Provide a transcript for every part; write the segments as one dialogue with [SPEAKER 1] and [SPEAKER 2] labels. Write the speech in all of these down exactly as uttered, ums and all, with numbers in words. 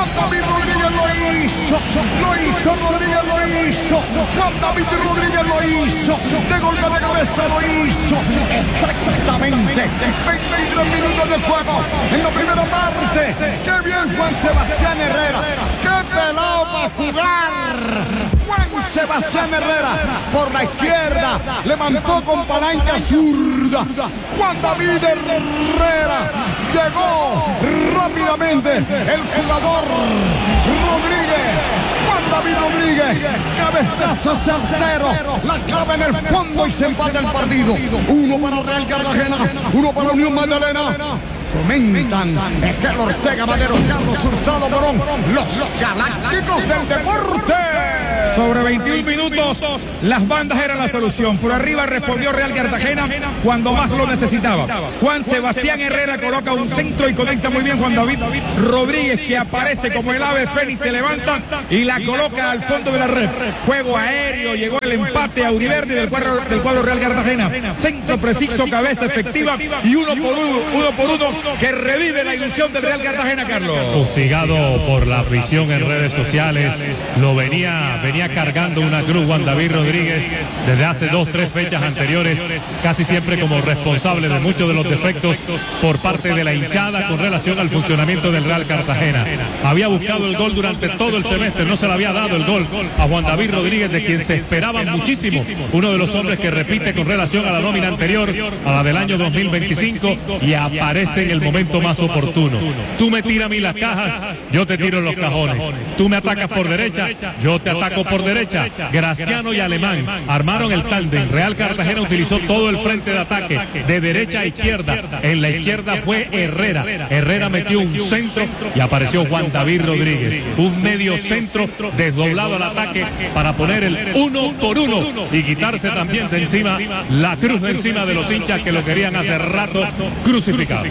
[SPEAKER 1] Juan David Rodríguez lo hizo, lo hizo Rodríguez, lo hizo, Juan David Rodríguez lo hizo, de golpe de cabeza lo hizo, exactamente, veintitrés minutos de juego en la primera parte. ¡Qué bien Juan Sebastián Herrera! ¡Qué pelado para jugar! Juan Sebastián Herrera por la izquierda, levantó con palanca zurda. Juan David Herrera llegó rápidamente el jugador Rodríguez. Juan David Rodríguez, cabezazo certero, la clave en el fondo y se empata el partido. Uno para Real Cartagena, uno para Unión Magdalena. Comentan Esquel Ortega, Madero, Carlos Hurtado, Morón, los Galácticos del Deporte.
[SPEAKER 2] Sobre veintiún minutos, las bandas eran la solución. Por arriba respondió Real Cartagena cuando más lo necesitaba. Juan Sebastián Herrera coloca un centro y conecta muy bien Juan David Rodríguez, que aparece como el ave fénix, se levanta y la coloca al fondo de la red. Juego aéreo, llegó el empate a Auriverde del cuadro, del cuadro Real Cartagena. Centro preciso, cabeza efectiva y uno por uno, uno por uno, que revive la ilusión del Real Cartagena, Carlos.
[SPEAKER 3] Fustigado por la afición en redes sociales, lo venía, venía cargando una cruz Juan David Rodríguez desde hace dos, tres fechas anteriores, casi siempre como responsable de muchos de los defectos por parte de la hinchada con relación al funcionamiento del Real Cartagena. Había buscado el gol durante todo el semestre, no se le había dado el gol a Juan David Rodríguez, de quien se esperaba muchísimo, uno de los hombres que repite con relación a la nómina anterior, a la del año dos mil veinticinco, y aparece en el momento más oportuno. Tú me tiras a mí las cajas, yo te tiro en los cajones. Tú me atacas por derecha, yo te ataco por derecha. Graciano y Alemán armaron el tándem. Real Cartagena utilizó todo el frente de ataque de derecha a izquierda. En la izquierda fue Herrera. Herrera metió un centro y apareció Juan David Rodríguez. Un medio centro desdoblado al ataque para poner el uno por uno y quitarse también de encima la cruz de encima de los hinchas que lo querían hace rato crucificado.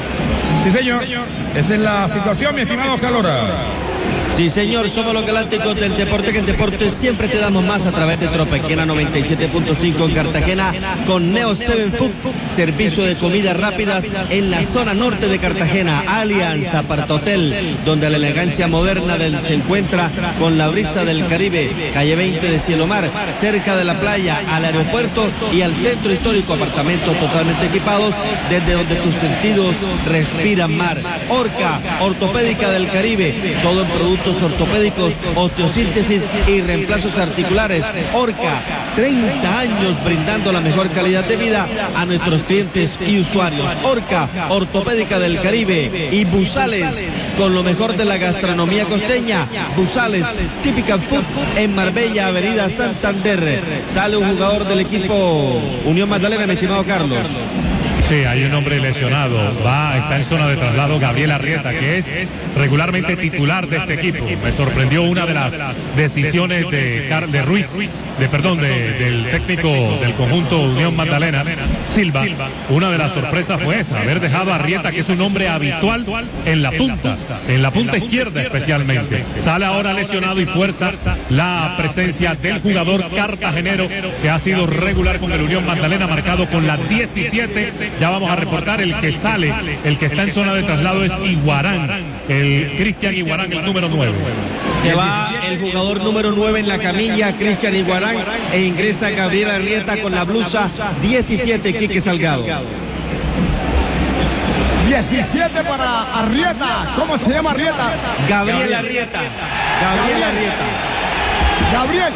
[SPEAKER 2] Sí, señor. Esa es la situación, mi estimado Calora.
[SPEAKER 4] Sí, señor, somos los Galácticos del Deporte, que en deporte siempre te damos más a través de Tropequena noventa y siete punto cinco en Cartagena, con Neo Seven Food, servicio de comidas rápidas en la zona norte de Cartagena. Alianza Apartotel, donde la elegancia moderna del, se encuentra con la brisa del Caribe. Calle veinte de Cielo Mar, cerca de la playa, al aeropuerto y al centro histórico. Apartamentos totalmente equipados, desde donde tus sentidos respiran mar. Orca, ortopédica del Caribe, todo en productos ortopédicos, osteosíntesis y reemplazos articulares. Orca, treinta años brindando la mejor calidad de vida a nuestros clientes y usuarios. Orca, ortopédica del Caribe. Y Busales, con lo mejor de la gastronomía costeña. Busales, típica food en Marbella, Avenida Santander. Sale un jugador del equipo Unión Magdalena, mi estimado Carlos.
[SPEAKER 3] Sí, hay un hombre lesionado, va, está en zona de traslado Gabriel Arrieta, que es regularmente titular de este equipo. Me sorprendió una de las decisiones de, Car de Ruiz, de perdón, de, del técnico del conjunto Unión Magdalena, Silva. Una de las sorpresas fue esa, haber dejado a Arrieta, que es un hombre habitual en la punta, en la punta izquierda especialmente. Sale ahora lesionado y fuerza la presencia del jugador cartagenero, que ha sido regular con el Unión Magdalena, marcado con la diecisiete. Ya vamos a reportar el que sale, el que está en zona de traslado es Iguarán, el Cristian Iguarán, el número nueve.
[SPEAKER 4] Se va el jugador número nueve en la camilla, Cristian Iguarán, e ingresa Gabriel Arrieta con la blusa diecisiete, Quique Salgado.
[SPEAKER 1] diecisiete para Arrieta. ¿Cómo se llama Arrieta?
[SPEAKER 4] Gabriel Arrieta. Gabriel Arrieta.
[SPEAKER 1] Gabriel.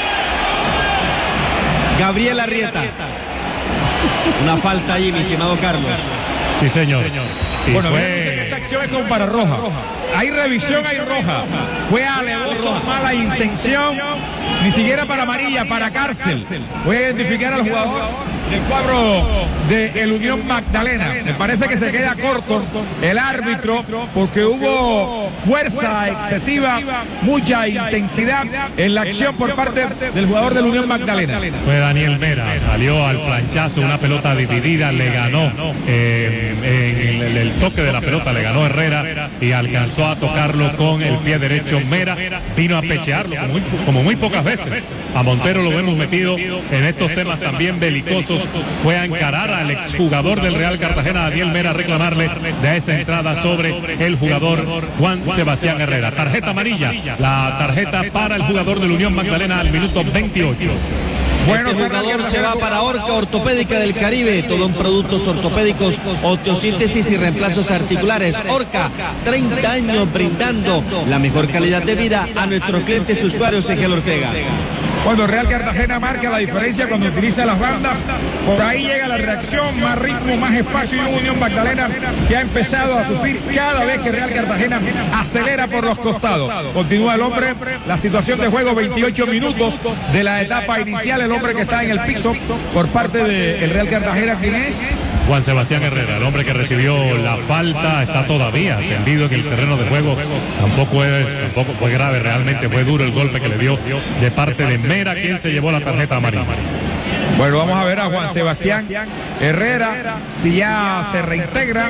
[SPEAKER 4] Gabriel Arrieta. Una falta ahí, mi estimado Carlos.
[SPEAKER 3] Sí, señor. Y
[SPEAKER 2] bueno,
[SPEAKER 3] fue...
[SPEAKER 2] esta acción es con para roja. Hay revisión, hay roja. Fue alevoso, mala intención. Ni siquiera para amarilla, para cárcel. Voy a identificar al jugador del cuadro de el Unión Magdalena. Me parece que se queda corto el árbitro porque hubo fuerza excesiva, mucha intensidad en la acción por parte del jugador del Unión Magdalena.
[SPEAKER 3] Fue Daniel Mera, salió al planchazo, una pelota dividida, le ganó eh, en el, el toque de la pelota, le ganó Herrera y alcanzó a tocarlo con el pie derecho. Mera vino a pechearlo como muy, como muy pocas pocas veces. A Montero lo vemos metido en estos temas también belicosos. Fue a encarar al exjugador del Real Cartagena, Daniel Mera, a reclamarle de esa entrada sobre el jugador Juan Sebastián Herrera. Tarjeta amarilla, la tarjeta para el jugador de la Unión Magdalena al minuto veintiocho.
[SPEAKER 4] Bueno, ese jugador se va para Orca Ortopédica del Caribe, todo en productos ortopédicos, osteosíntesis y reemplazos articulares. Orca, treinta años brindando la mejor calidad de vida a nuestros clientes usuarios. Ezequiel Ortega.
[SPEAKER 2] Cuando Real Cartagena marca la diferencia cuando utiliza las bandas, por ahí llega la reacción, más ritmo, más espacio, y una Unión Magdalena que ha empezado a sufrir cada vez que Real Cartagena acelera por los costados. Continúa el hombre, la situación de juego, veintiocho minutos de la etapa inicial, el hombre que está en el piso por parte del Real Cartagena. ¿Quién es?
[SPEAKER 3] Juan Sebastián Herrera, el hombre que recibió la falta, está todavía tendido en el terreno de juego. Tampoco, es, tampoco fue grave, realmente fue duro el golpe que le dio de parte de Mera, quien se llevó la tarjeta amarilla.
[SPEAKER 2] Bueno, vamos a ver a Juan Sebastián Herrera si ya se reintegra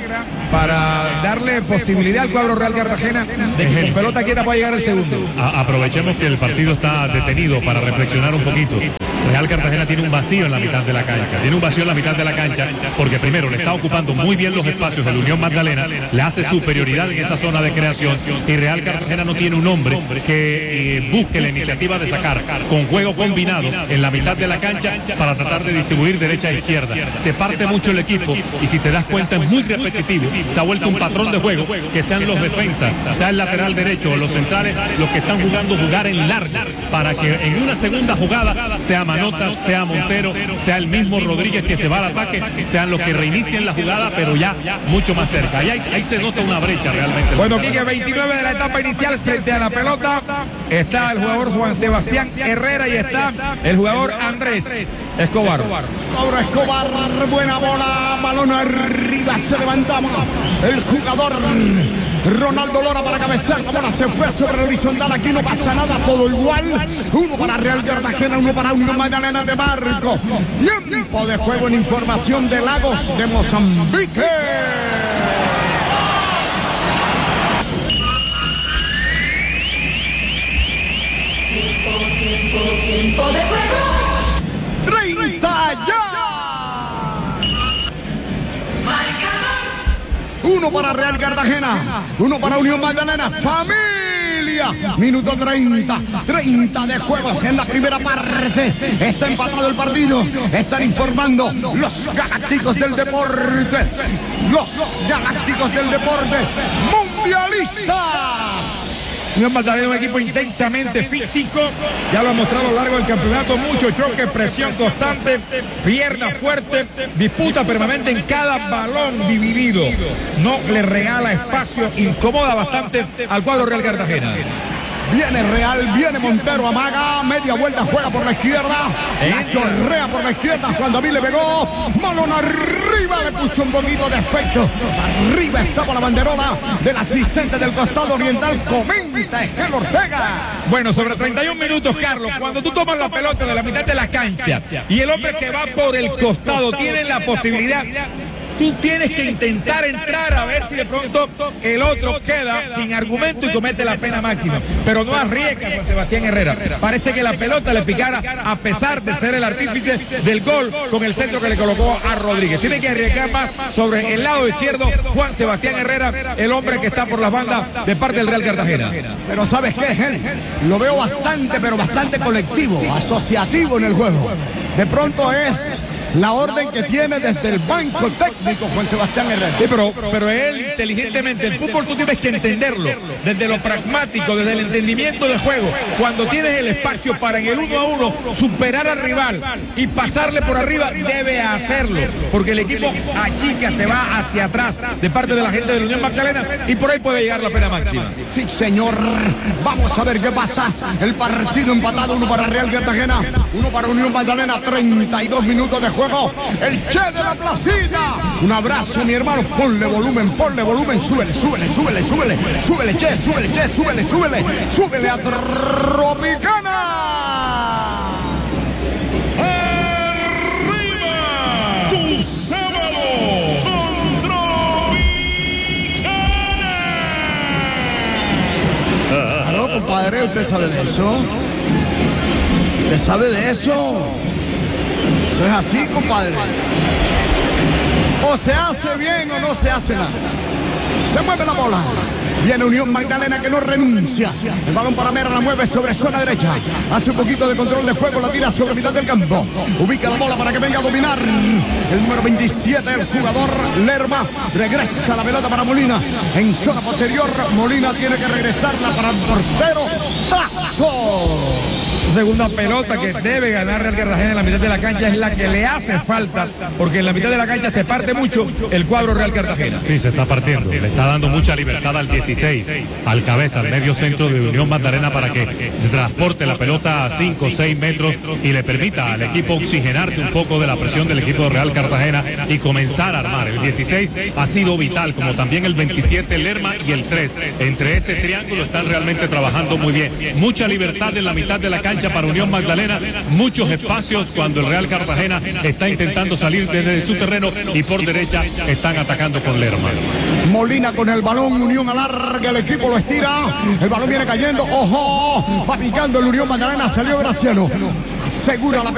[SPEAKER 2] para darle posibilidad al cuadro Real Cartagena de que con pelota quiera pueda llegar el segundo.
[SPEAKER 3] A aprovechemos que el partido está detenido para reflexionar un poquito. Real Cartagena tiene un vacío en la mitad de la cancha. Tiene un vacío en la mitad de la cancha porque primero le está ocupando muy bien los espacios de la Unión Magdalena, le hace superioridad en esa zona de creación, y Real Cartagena no tiene un hombre que eh, busque la iniciativa de sacar con juego combinado en la mitad de la cancha para tratar de distribuir derecha e izquierda. Se parte mucho el equipo y si te das cuenta es muy repetitivo. Se ha vuelto un patrón de juego que sean los defensas, sea el lateral derecho o los centrales los que están jugando jugar en largo para que en una segunda jugada sea Manotas, sea Montero, sea el mismo Rodríguez que se va al ataque, sean los que reinicien la jugada, pero ya mucho más cerca. Ahí, ahí se nota una brecha realmente.
[SPEAKER 2] Bueno, Quique, veintinueve de la etapa inicial, frente a la pelota está el jugador Juan Sebastián Herrera y está el jugador Andrés Escobar.
[SPEAKER 1] Ahora Escobar, buena bola, balón arriba, se levantaba el jugador Ronaldo Lora para cabezar. La bola se fue sobre el horizontal, aquí no pasa nada, todo igual. Uno para Real Cartagena, uno para Unión Magdalena de Marco. Tiempo de juego en información de Lagos de Mozambique.
[SPEAKER 5] Tiempo de juego.
[SPEAKER 1] treinta ya. Uno para Real Cartagena, uno para Unión Magdalena. Familia, minuto treinta, treinta de juegos en la primera parte. Está empatado el partido. Están informando los galácticos del deporte. Los galácticos del deporte mundialistas.
[SPEAKER 2] Unión Magdalena, un equipo intensamente físico, ya lo ha mostrado a lo largo del campeonato, mucho choque, presión constante, pierna fuerte, disputa permanente en cada balón dividido, no le regala espacio, incomoda bastante al cuadro Real Cartagena.
[SPEAKER 1] Viene Real, viene Montero, amaga, media vuelta, juega por la izquierda, la chorrea por la izquierda, Juan David le pegó, balón arriba, le puso un poquito de efecto, arriba estaba la banderola del asistente del costado oriental, comenta Ezequiel Ortega.
[SPEAKER 2] Bueno, sobre treinta y un minutos, Carlos, cuando tú tomas la pelota de la mitad de la cancha y el hombre que va por el costado tiene la posibilidad, tú tienes que intentar entrar a ver si de pronto el otro queda sin argumento y comete la pena máxima. Pero no arriesga Juan Sebastián Herrera. Parece que la pelota le picara a pesar de ser el artífice del gol con el centro que le colocó a Rodríguez. Tiene que arriesgar más sobre el lado izquierdo Juan Sebastián Herrera, el hombre que está por las bandas de parte del Real Cartagena.
[SPEAKER 1] Pero ¿sabes qué, Gen? Lo veo bastante, pero bastante colectivo, asociativo en el juego. De pronto es la orden que tiene desde el banco técnico Juan Sebastián Herrera.
[SPEAKER 2] Sí, pero, pero él inteligentemente, el fútbol tú tienes que entenderlo, desde lo pragmático, desde el entendimiento del juego. Cuando tienes el espacio para en el uno a uno superar al rival y pasarle por arriba, debe hacerlo, porque el equipo achica, se va hacia atrás de parte de la gente de la Unión Magdalena y por ahí puede llegar la pena máxima.
[SPEAKER 1] Sí, señor. Vamos a ver qué pasa. El partido empatado, uno para Real Cartagena, uno para Unión Magdalena. treinta y dos minutos de juego. El Che de la Placita. Un abrazo, mi hermano. Ponle volumen, ponle volumen. Súbele, súbele, súbele, súbele. Súbele, Che, súbele, Che, súbele, súbele. Súbele a Tropicana.
[SPEAKER 6] ¡Arriba! ¡Tu sábado con Tropicana!
[SPEAKER 1] Claro, compadre, usted sabe de eso. ¿Usted sabe de eso? Eso es así, compadre. O se hace bien o no se hace nada. Se mueve la bola. Viene Unión Magdalena que no renuncia. El balón para Mera, la mueve sobre zona derecha. Hace un poquito de control de juego, la tira sobre mitad del campo. Ubica la bola para que venga a dominar. El número veintisiete, el jugador Lerma. Regresa la pelota para Molina. En zona posterior, Molina tiene que regresarla para el portero. ¡Paso!
[SPEAKER 2] Segunda pelota que debe ganar Real Cartagena en la mitad de la cancha es la que le hace falta, porque en la mitad de la cancha se parte mucho el cuadro Real Cartagena.
[SPEAKER 3] Sí, se está partiendo, le está dando mucha libertad al dieciséis, al cabeza, al medio centro de Unión Magdalena para que transporte la pelota a cinco o seis metros y le permita al equipo oxigenarse un poco de la presión del equipo de Real Cartagena y comenzar a armar. El dieciséis ha sido vital, como también el veintisiete, Lerma, y el tres. Entre ese triángulo están realmente trabajando muy bien. Mucha libertad en la mitad de la cancha para Unión Magdalena, muchos espacios cuando el Real Cartagena está intentando salir desde su terreno y por derecha están atacando con Lerma.
[SPEAKER 1] Molina con el balón, Unión alarga, el equipo lo estira, el balón viene cayendo, ojo, va picando el Unión Magdalena, salió Graciano, asegura la